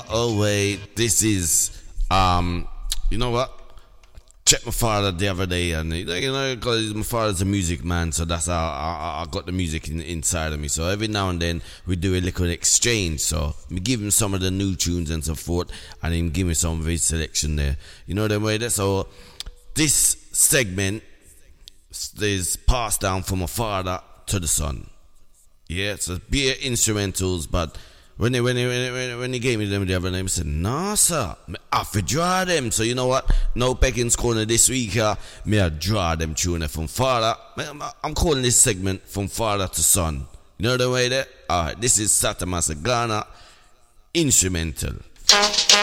oh wait, this is you know what? Checked my father the other day, and because my father's a music man, so that's how I got the music inside of me. So every now and then we do a little exchange. So we give him some of the new tunes and so forth, and him give me some of his selection there. You know the way that. So this segment is passed down from my father to the son. Yeah, so be it instrumentals, but when he gave me them the other name, I said, nah, sir, I have to draw them. So you know what? No Peckins Corner this week, me I draw them tune from father. I'm calling this segment from father to son. You know the way that? Alright, this is Satamasa Ghana Instrumental.